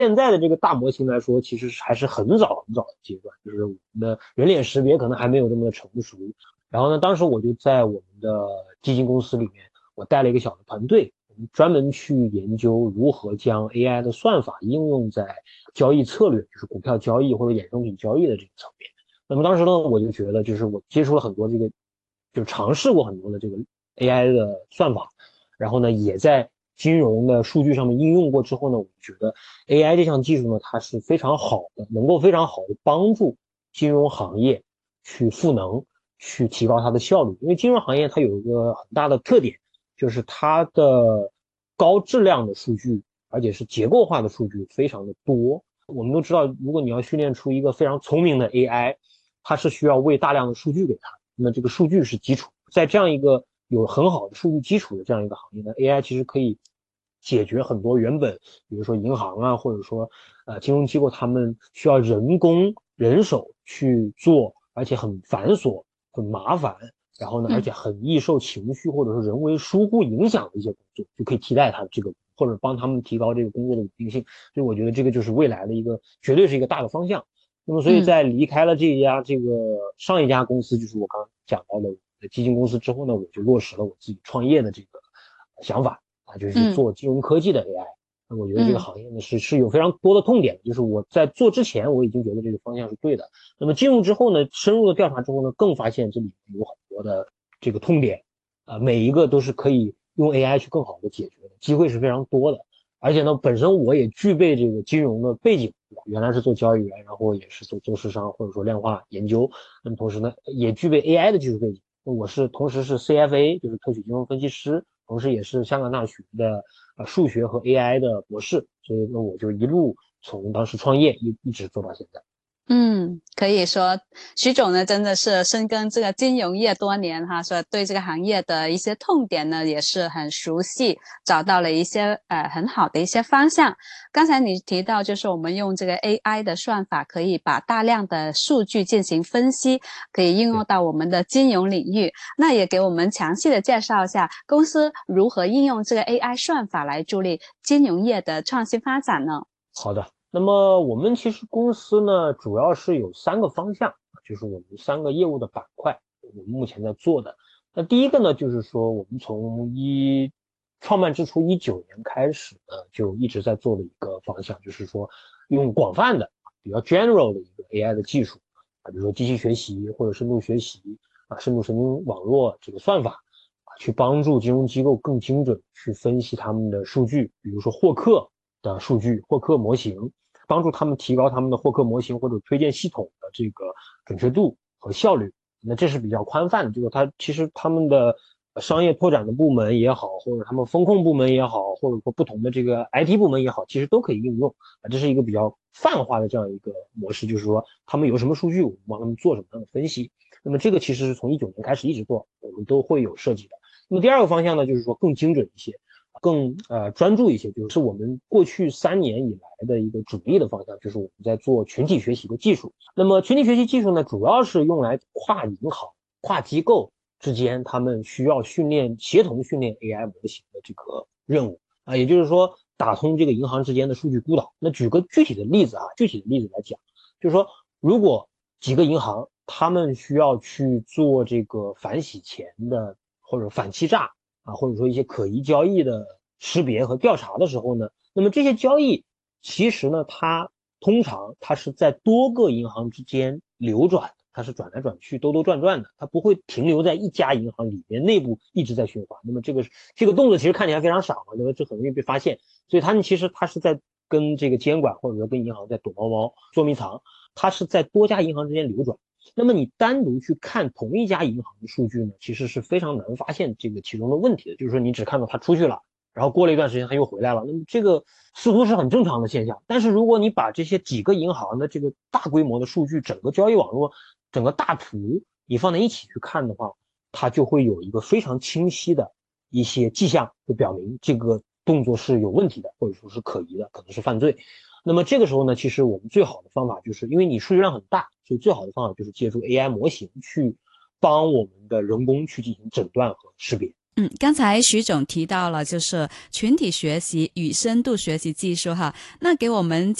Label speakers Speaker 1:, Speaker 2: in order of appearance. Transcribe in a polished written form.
Speaker 1: 现在的这个大模型来说，其实还是很早很早的阶段，就是我们的人脸识别可能还没有这么的成熟。然后呢，当时我就在我们的基金公司里面，我带了一个小的团队，我们专门去研究如何将 AI 的算法应用在交易策略，就是股票交易或者衍生品交易的这个层面。那么当时呢，我就觉得，就是我接触了很多这个，就尝试过很多的这个 AI 的算法，然后呢，也在金融的数据上面应用过之后呢，我觉得 AI 这项技术呢，它是非常好的，能够非常好的帮助金融行业去赋能，去提高它的效率。因为金融行业它有一个很大的特点，就是它的高质量的数据，而且是结构化的数据非常的多。我们都知道，如果你要训练出一个非常聪明的 AI，它是需要喂大量的数据给它，那么这个数据是基础。在这样一个有很好的数据基础的这样一个行业呢，AI 其实可以解决很多原本，比如说银行啊，或者说金融机构，他们需要人工人手去做，而且很繁琐、很麻烦，然后呢，而
Speaker 2: 嗯。
Speaker 1: 且很易受情绪或者说人为疏忽影响的一些工作，就可以替代它这个，或者帮他们提高这个工作的稳定性。所以我觉得这个就是未来的一个，绝对是一个大的方向。那么，所以
Speaker 2: 嗯。
Speaker 1: 在离开了这个上一家公司，就是我刚刚讲到的基金公司之后呢，我就落实了我自己创业的这个想法啊，就是去
Speaker 2: 嗯。
Speaker 1: 做金融科技的 AI。那我觉得这个
Speaker 2: 嗯。
Speaker 1: 行业呢是有非常多的痛点，就是我在做之前我已经觉得这个方向是对的。那么进入之后呢，深入的调查之后呢，更发现这里面有很多的这个痛点每一个都是可以用 AI 去更好的解决的，机会是非常多的。而且呢，本身我也具备这个金融的背景，原来是做交易员，然后也是做市商或者说量化研究，那么同时呢，也具备 AI 的技术背景。我是同时是 CFA，就是特许金融分析师，同时也是香港大学的数学和 AI 的博士，所以呢，我就一路从当时创业一直做到现在。
Speaker 2: 嗯，可以说徐总呢真的是深耕这个金融业多年哈，所以对这个行业的一些痛点呢也是很熟悉，找到了一些很好的一些方向。刚才你提到就是我们用这个 AI 的算法，可以把大量的数据进行分析，可以应用
Speaker 1: 对，
Speaker 2: 到我们的金融领域。那也给我们详细的介绍一下公司如何应用这个 AI 算法来助力金融业的创新发展呢？
Speaker 1: 好的。那么我们其实公司呢，主要是有三个方向，就是我们三个业务的板块，我们目前在做的。那第一个呢，就是说我们从创办之初19年开始呢，就一直在做的一个方向，就是说用广泛的、比较 general 的一个 AI 的技术比如说机器学习或者深度学习深度神经网络这个算法去帮助金融机构更精准去分析他们的数据，比如说获客的数据、获客模型，帮助他们提高他们的获客模型或者推荐系统的这个准确度和效率。那这是比较宽泛的，就是它其实他们的商业拓展的部门也好，或者他们风控部门也好，或者说不同的这个 IT 部门也好，其实都可以应用这是一个比较泛化的这样一个模式，就是说他们有什么数据，我们帮他们做什么样的分析。那么这个其实是从19年开始一直做，我们都会有设计的。那么第二个方向呢，就是说更精准一些，更专注一些，就是我们过去3年以来的一个主力的方向，就是我们在做群体学习的技术。那么群体学习技术呢，主要是用来跨银行、跨机构之间，他们需要协同训练 AI 模型的这个任务也就是说打通这个银行之间的数据孤岛。那举个具体的例子来讲，就是说如果几个银行他们需要去做这个反洗钱的或者反欺诈或者说一些可疑交易的识别和调查的时候呢，那么这些交易其实呢，通常它是在多个银行之间流转的，它是转来转去、兜兜转转的，它不会停留在一家银行里面内部一直在循环。那么这个动作其实看起来非常傻嘛，对吧？这很容易被发现，所以他们其实是在跟这个监管或者说跟银行在躲猫猫、捉迷藏，它是在多家银行之间流转。那么你单独去看同一家银行的数据呢，其实是非常难发现这个其中的问题的。就是说你只看到它出去了，然后过了一段时间它又回来了，那么这个似乎是很正常的现象。但是如果你把这些几个银行的这个大规模的数据、整个交易网络、整个大图你放在一起去看的话，它就会有一个非常清晰的一些迹象，就表明这个动作是有问题的，或者说是可疑的，可能是犯罪。那么这个时候呢，其实我们最好的方法就是因为你数据量很大，所以最好的方法就是借助 AI 模型去帮我们的人工去进行诊断和识别。
Speaker 3: 刚才徐总提到了就是群体学习与深度学习技术哈，那给我们